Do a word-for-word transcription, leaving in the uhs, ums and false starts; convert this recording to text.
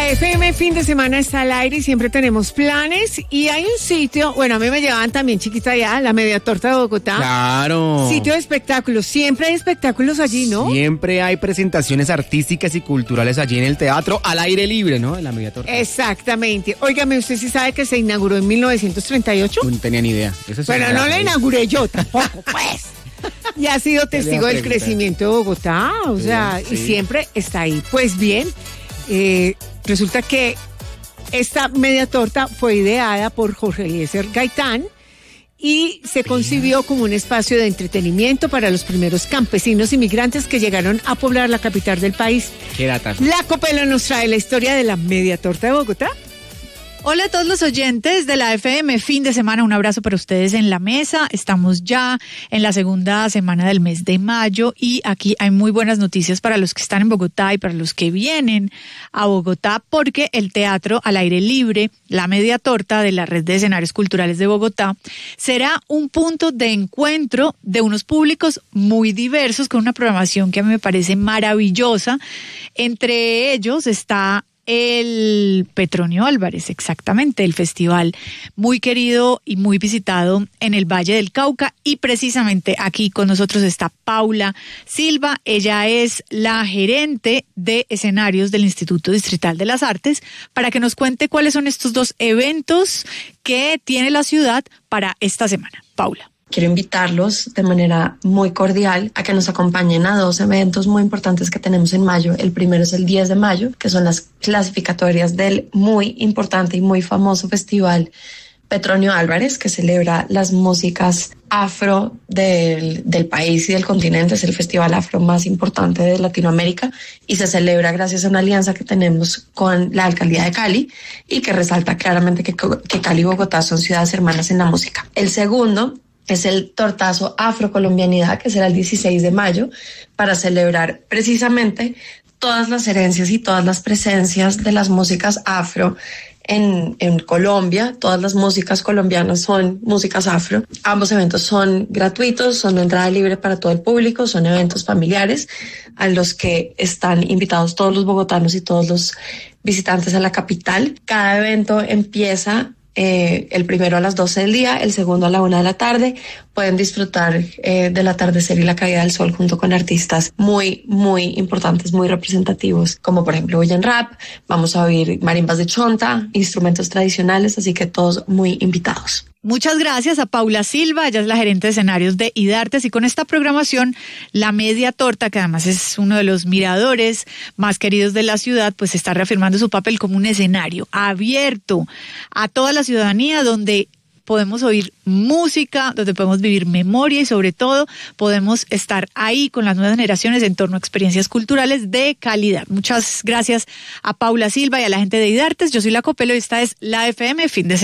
La F M fin de semana está al aire y siempre tenemos planes. Y hay un sitio, bueno, a mí me llevaban también chiquita allá, la Media Torta de Bogotá. Claro. Sitio de espectáculos. Siempre hay espectáculos allí, ¿no? Siempre hay presentaciones artísticas y culturales allí en el teatro, al aire libre, ¿no? En la Media Torta. Exactamente. Óigame, ¿usted sí sabe que se inauguró en mil novecientos treinta y ocho? No tenía ni idea. Eso sí. Bueno, no la inauguré yo tampoco, pues. Y ha sido testigo del crecimiento de Bogotá, o sea, sí, y siempre está ahí. Pues bien, eh, resulta que esta Media Torta fue ideada por Jorge Eliezer Gaitán y se concibió como un espacio de entretenimiento para los primeros campesinos inmigrantes que llegaron a poblar la capital del país. ¿Qué datas? La Copelo nos trae la historia de la Media Torta de Bogotá. Hola a todos los oyentes de la F M, fin de semana, un abrazo para ustedes en la mesa. Estamos ya en la segunda semana del mes de mayo y aquí hay muy buenas noticias para los que están en Bogotá y para los que vienen a Bogotá, porque el teatro al aire libre, la Media Torta de la Red de Escenarios Culturales de Bogotá, será un punto de encuentro de unos públicos muy diversos con una programación que a mí me parece maravillosa. Entre ellos está el Petronio Álvarez, exactamente, el festival muy querido y muy visitado en el Valle del Cauca, y precisamente aquí con nosotros está Paula Silva. Ella es la gerente de escenarios del Instituto Distrital de las Artes, para que nos cuente cuáles son estos dos eventos que tiene la ciudad para esta semana. Paula. Quiero invitarlos de manera muy cordial a que nos acompañen a dos eventos muy importantes que tenemos en mayo. El primero es el diez de mayo, que son las clasificatorias del muy importante y muy famoso festival Petronio Álvarez, que celebra las músicas afro del, del país y del continente. Es el festival afro más importante de Latinoamérica y se celebra gracias a una alianza que tenemos con la alcaldía de Cali y que resalta claramente que, que Cali y Bogotá son ciudades hermanas en la música. El segundo es el Tortazo Afrocolombianidad, que será el dieciséis de mayo, para celebrar precisamente todas las herencias y todas las presencias de las músicas afro en, en Colombia. Todas las músicas colombianas son músicas afro. Ambos eventos son gratuitos, son de entrada libre para todo el público, son eventos familiares a los que están invitados todos los bogotanos y todos los visitantes a la capital. Cada evento empieza Eh, el primero a las doce del día, el segundo a la una de la tarde. Pueden disfrutar eh, del atardecer y la caída del sol junto con artistas muy, muy importantes, muy representativos, como por ejemplo Oyen Rap. Vamos a oír marimbas de chonta, instrumentos tradicionales, así que todos muy invitados. Muchas gracias a Paula Silva, ella es la gerente de escenarios de IDARTES, y con esta programación, la Media Torta, que además es uno de los miradores más queridos de la ciudad, pues está reafirmando su papel como un escenario abierto a toda la ciudadanía, donde podemos oír música, donde podemos vivir memoria y sobre todo podemos estar ahí con las nuevas generaciones en torno a experiencias culturales de calidad. Muchas gracias a Paula Silva y a la gente de IDARTES. Yo soy la Copelo y esta es la F M fin de semana.